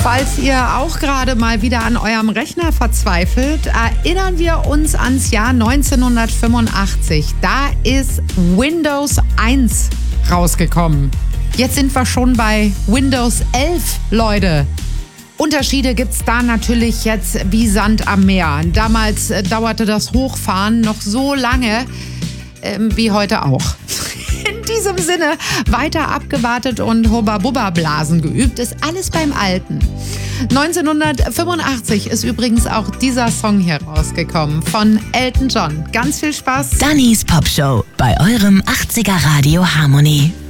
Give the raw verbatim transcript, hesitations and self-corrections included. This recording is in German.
Falls ihr auch gerade mal wieder an eurem Rechner verzweifelt, erinnern wir uns ans Jahr neunzehnhundertfünfundachtzig. Da ist Windows eins rausgekommen. Jetzt sind wir schon bei Windows elf, Leute. Unterschiede gibt's da natürlich jetzt wie Sand am Meer. Damals äh, dauerte das Hochfahren noch so lange äh, wie heute auch. In diesem Sinne, weiter abgewartet und Hubba-Bubba-Blasen geübt, ist alles beim Alten. neunzehnhundertfünfundachtzig ist übrigens auch dieser Song hier rausgekommen von Elton John. Ganz viel Spaß. Dannys Popshow bei eurem achtziger Radio Harmony.